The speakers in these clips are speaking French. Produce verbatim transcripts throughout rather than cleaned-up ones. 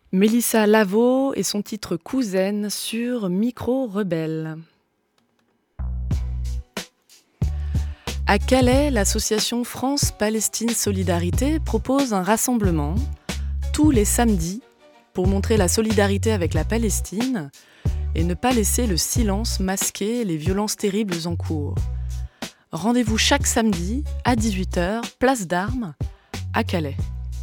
Mélissa Lavo et son titre Cousaine sur Micro Rebelle. À Calais, l'association France-Palestine Solidarité propose un rassemblement tous les samedis pour montrer la solidarité avec la Palestine et ne pas laisser le silence masquer les violences terribles en cours. Rendez-vous chaque samedi à dix-huit heures, place d'Armes, à Calais.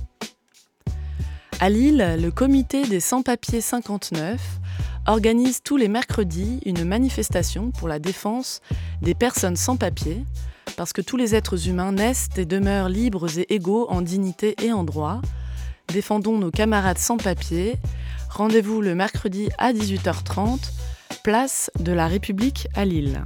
À Lille, le comité des sans-papiers cinquante-neuf organise tous les mercredis une manifestation pour la défense des personnes sans papiers, parce que tous les êtres humains naissent et demeurent libres et égaux en dignité et en droit. Défendons nos camarades sans papiers. Rendez-vous le mercredi à dix-huit heures trente, place de la République à Lille.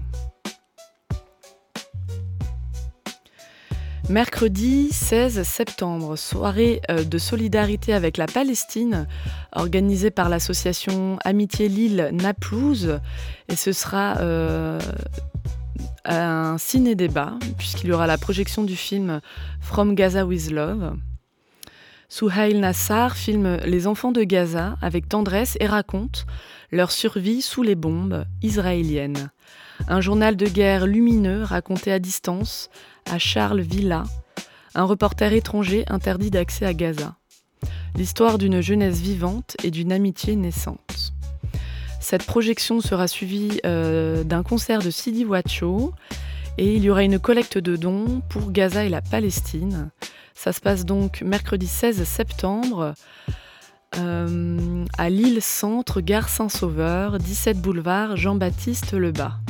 Mercredi seize septembre, soirée de solidarité avec la Palestine, organisée par l'association Amitié Lille-Naplouse, et ce sera euh, un ciné-débat, puisqu'il y aura la projection du film From Gaza with Love. Souhail Nassar filme les enfants de Gaza avec tendresse et raconte leur survie sous les bombes israéliennes. Un journal de guerre lumineux raconté à distance à Charles Villa, un reporter étranger interdit d'accès à Gaza. L'histoire d'une jeunesse vivante et d'une amitié naissante. Cette projection sera suivie euh, d'un concert de Sidi Wacho et il y aura une collecte de dons pour Gaza et la Palestine. Ça se passe donc mercredi seize septembre euh, à Lille Centre, gare Saint-Sauveur, dix-sept boulevard Jean-Baptiste Lebas.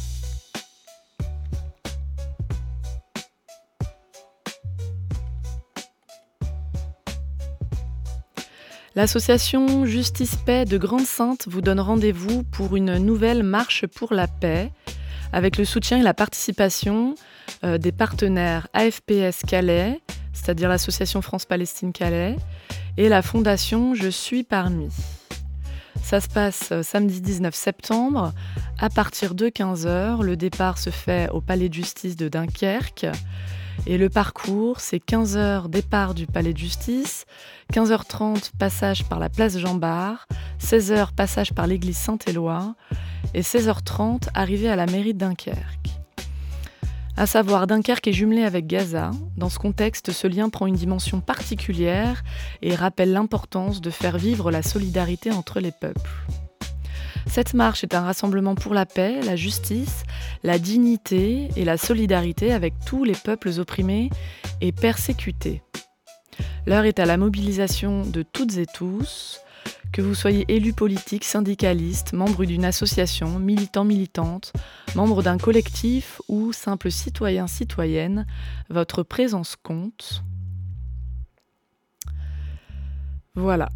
L'association Justice Paix de Grande-Sainte vous donne rendez-vous pour une nouvelle marche pour la paix, avec le soutien et la participation euh, des partenaires A F P S Calais, c'est-à-dire l'association France-Palestine Calais, et la fondation Je suis parmi. Ça se passe euh, samedi dix-neuf septembre, à partir de quinze heures. Le départ se fait au Palais de Justice de Dunkerque. Et le parcours, c'est quinze heures départ du Palais de Justice, quinze heures trente passage par la place Jean-Bart, seize heures passage par l'église Saint-Éloi et seize heures trente arrivée à la mairie de Dunkerque. À savoir, Dunkerque est jumelée avec Gaza. Dans ce contexte, ce lien prend une dimension particulière et rappelle l'importance de faire vivre la solidarité entre les peuples. Cette marche est un rassemblement pour la paix, la justice, la dignité et la solidarité avec tous les peuples opprimés et persécutés. L'heure est à la mobilisation de toutes et tous, que vous soyez élus politiques, syndicalistes, membres d'une association, militants, militantes, membres d'un collectif ou simples citoyens, citoyennes, votre présence compte. Voilà.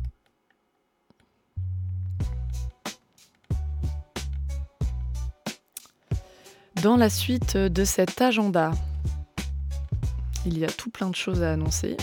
Dans la suite de cet agenda, il y a tout plein de choses à annoncer.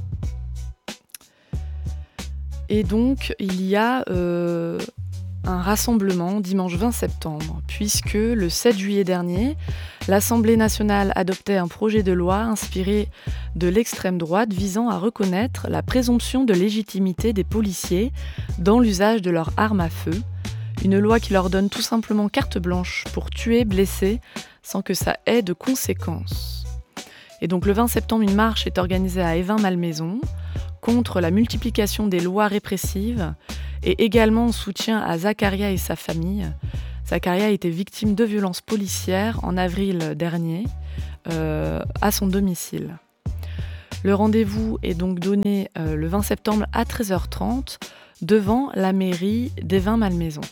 Et donc, il y a euh, un rassemblement dimanche vingt septembre, puisque le sept juillet dernier, l'Assemblée nationale adoptait un projet de loi inspiré de l'extrême droite visant à reconnaître la présomption de légitimité des policiers dans l'usage de leurs armes à feu. Une loi qui leur donne tout simplement carte blanche pour tuer, blesser, sans que ça ait de conséquences. Et donc le vingt septembre, une marche est organisée à Évin-Malmaison contre la multiplication des lois répressives et également en soutien à Zakaria et sa famille. Zakaria était victime de violences policières en avril dernier euh, à son domicile. Le rendez-vous est donc donné euh, le vingt septembre à treize heures trente devant la mairie d'Évin-Malmaison.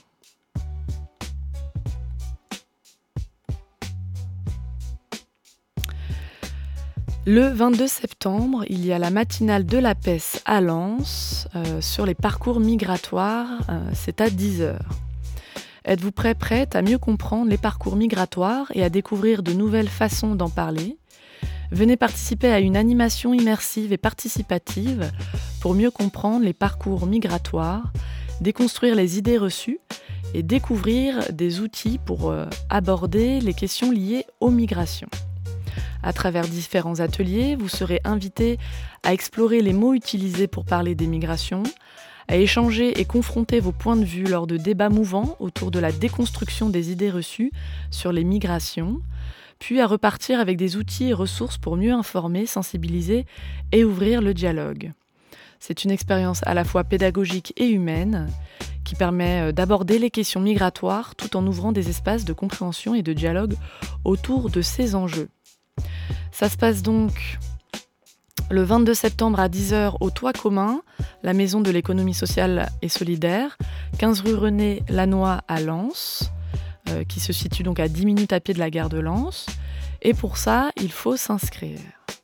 Le vingt-deux septembre, il y a la matinale de la P E S à Lens euh, sur les parcours migratoires, euh, c'est à dix heures. Êtes-vous prêt, prête à mieux comprendre les parcours migratoires et à découvrir de nouvelles façons d'en parler ? Venez participer à une animation immersive et participative pour mieux comprendre les parcours migratoires, déconstruire les idées reçues et découvrir des outils pour euh, aborder les questions liées aux migrations. À travers différents ateliers, vous serez invité à explorer les mots utilisés pour parler des migrations, à échanger et confronter vos points de vue lors de débats mouvants autour de la déconstruction des idées reçues sur les migrations, puis à repartir avec des outils et ressources pour mieux informer, sensibiliser et ouvrir le dialogue. C'est une expérience à la fois pédagogique et humaine qui permet d'aborder les questions migratoires tout en ouvrant des espaces de compréhension et de dialogue autour de ces enjeux. Ça se passe donc le vingt-deux septembre à dix heures au Toit commun, la maison de l'économie sociale et solidaire, quinze rue René Lannoy à Lens, euh, qui se situe donc à dix minutes à pied de la gare de Lens. Et pour ça, il faut s'inscrire.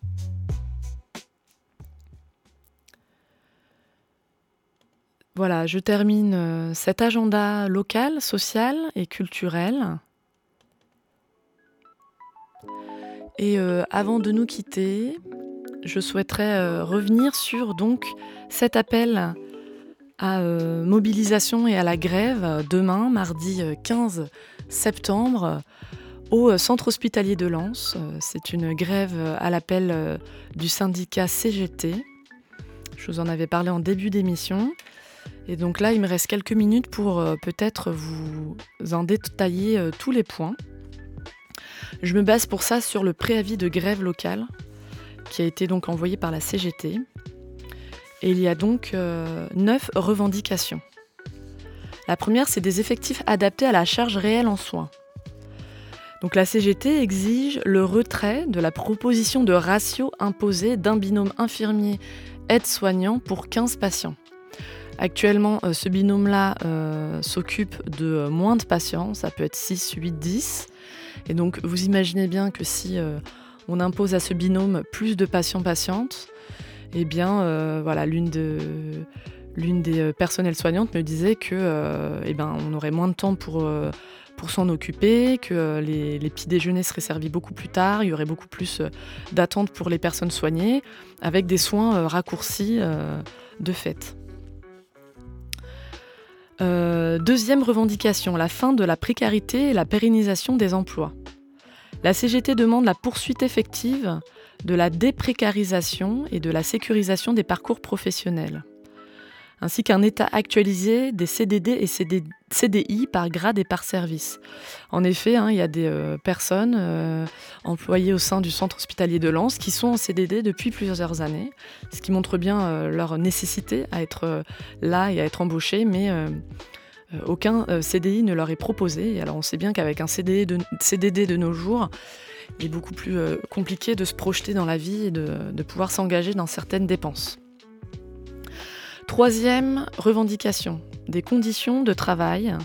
Voilà, je termine cet agenda local, social et culturel. Et euh, avant de nous quitter, je souhaiterais euh, revenir sur donc, cet appel à euh, mobilisation et à la grève demain, mardi quinze septembre, au centre hospitalier de Lens. C'est une grève à l'appel euh, du syndicat C G T. Je vous en avais parlé en début d'émission. Et donc là, il me reste quelques minutes pour euh, peut-être vous en détailler euh, tous les points. Je me base pour ça sur le préavis de grève locale qui a été donc envoyé par la C G T. Et il y a donc euh, neuf revendications. La première, c'est des effectifs adaptés à la charge réelle en soins. Donc la C G T exige le retrait de la proposition de ratio imposée d'un binôme infirmier-aide-soignant pour quinze patients. Actuellement, euh, ce binôme-là euh, s'occupe de euh, moins de patients, ça peut être six, huit, dix. Et donc, vous imaginez bien que si euh, on impose à ce binôme plus de patients-patientes, eh bien, euh, voilà, l'une, de, l'une des euh, personnels soignantes me disait que, euh, eh ben, on aurait moins de temps pour, euh, pour s'en occuper, que euh, les, les petits déjeuners seraient servis beaucoup plus tard, il y aurait beaucoup plus euh, d'attente pour les personnes soignées, avec des soins euh, raccourcis euh, de fait. Euh, deuxième revendication, la fin de la précarité et la pérennisation des emplois. La C G T demande la poursuite effective de la déprécarisation et de la sécurisation des parcours professionnels, ainsi qu'un état actualisé des C D D et C D I par grade et par service. En effet, hein, il y a des euh, personnes euh, employées au sein du centre hospitalier de Lens qui sont en C D D depuis plusieurs années, ce qui montre bien euh, leur nécessité à être euh, là et à être embauchées, mais euh, euh, aucun euh, C D I ne leur est proposé. Et alors on sait bien qu'avec un C D D de, C D D de nos jours, il est beaucoup plus euh, compliqué de se projeter dans la vie et de, de pouvoir s'engager dans certaines dépenses. Troisième revendication, des conditions de travail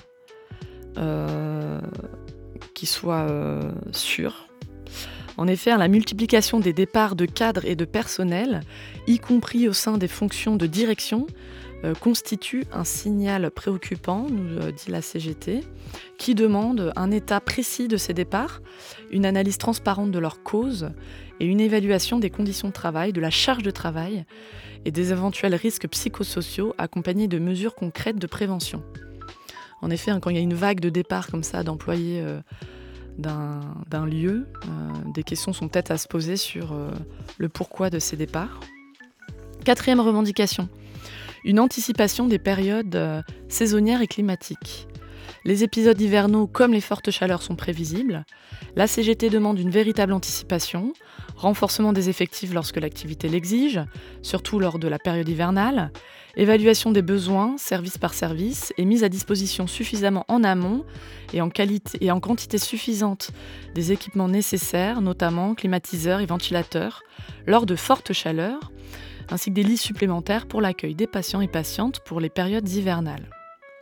euh, qui soient euh, sûres. En effet, la multiplication des départs de cadres et de personnel, y compris au sein des fonctions de direction, euh, constitue un signal préoccupant, nous euh, dit la C G T, qui demande un état précis de ces départs, une analyse transparente de leurs causes et une évaluation des conditions de travail, de la charge de travail et des éventuels risques psychosociaux accompagnés de mesures concrètes de prévention. En effet, hein, quand il y a une vague de départ comme ça d'employés euh, d'un, d'un lieu, euh, des questions sont peut-être à se poser sur euh, le pourquoi de ces départs. Quatrième revendication, une anticipation des périodes euh, saisonnières et climatiques. Les épisodes hivernaux comme les fortes chaleurs sont prévisibles. La C G T demande une véritable anticipation, renforcement des effectifs lorsque l'activité l'exige, surtout lors de la période hivernale, évaluation des besoins, service par service, et mise à disposition suffisamment en amont et en, qualité, et en quantité suffisante des équipements nécessaires, notamment climatiseurs et ventilateurs, lors de fortes chaleurs, ainsi que des lits supplémentaires pour l'accueil des patients et patientes pour les périodes hivernales.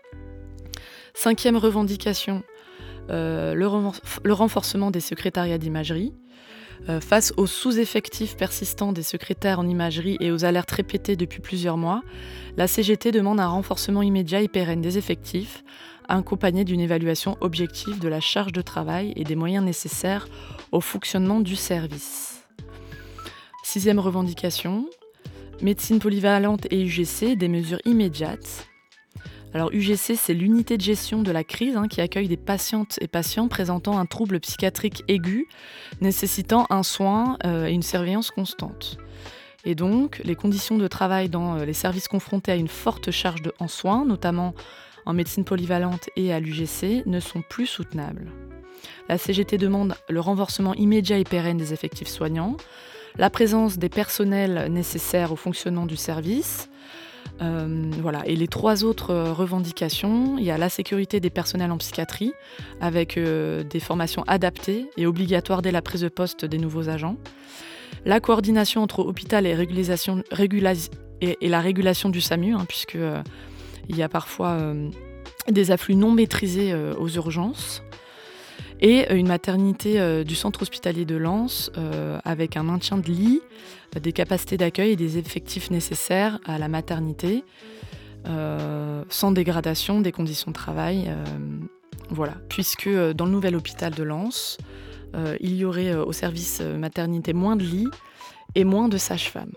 Cinquième revendication, euh, le, renfor- le renforcement des secrétariats d'imagerie. Euh, face aux sous-effectifs persistants des secrétaires en imagerie et aux alertes répétées depuis plusieurs mois, la C G T demande un renforcement immédiat et pérenne des effectifs, accompagné d'une évaluation objective de la charge de travail et des moyens nécessaires au fonctionnement du service. Sixième revendication, médecine polyvalente et U G C, des mesures immédiates. Alors U G C, c'est l'unité de gestion de la crise hein, qui accueille des patientes et patients présentant un trouble psychiatrique aigu, nécessitant un soin euh, et une surveillance constante. Et donc, les conditions de travail dans les services confrontés à une forte charge de, en soins, notamment en médecine polyvalente et à l'U G C, ne sont plus soutenables. La C G T demande le renforcement immédiat et pérenne des effectifs soignants, la présence des personnels nécessaires au fonctionnement du service. Euh, voilà. Et les trois autres revendications, il y a la sécurité des personnels en psychiatrie, avec euh, des formations adaptées et obligatoires dès la prise de poste des nouveaux agents, la coordination entre hôpital et, régulation, régulas, et, et la régulation du SAMU, hein, puisque euh, il y a parfois euh, des afflux non maîtrisés euh, aux urgences, et une maternité euh, du centre hospitalier de Lens euh, avec un maintien de lits, euh, des capacités d'accueil et des effectifs nécessaires à la maternité, euh, sans dégradation des conditions de travail. Euh, voilà, puisque euh, dans le nouvel hôpital de Lens, euh, il y aurait euh, au service euh, maternité moins de lits et moins de sages-femmes.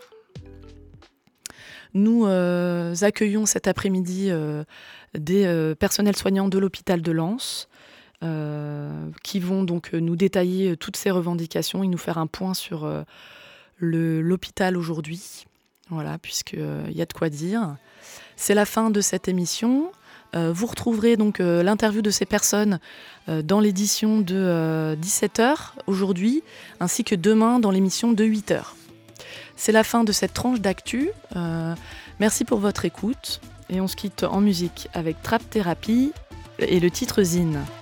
Nous euh, accueillons cet après-midi euh, des euh, personnels soignants de l'hôpital de Lens, Euh, qui vont donc nous détailler toutes ces revendications et nous faire un point sur euh, le, l'hôpital aujourd'hui, voilà, puisqu'il euh, y a de quoi dire. C'est la fin de cette émission. Euh, vous retrouverez donc euh, l'interview de ces personnes euh, dans l'édition de euh, dix-sept heures aujourd'hui, ainsi que demain dans l'émission de huit heures. C'est la fin de cette tranche d'actu. Euh, merci pour votre écoute et on se quitte en musique avec Trap Therapy et le titre Zine.